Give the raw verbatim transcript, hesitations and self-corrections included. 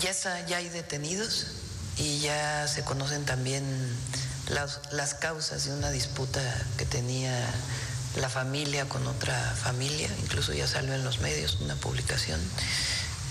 ya, está, ya hay detenidos y ya se conocen también las, las causas de una disputa que tenía la familia con otra familia, incluso ya salió en los medios una publicación.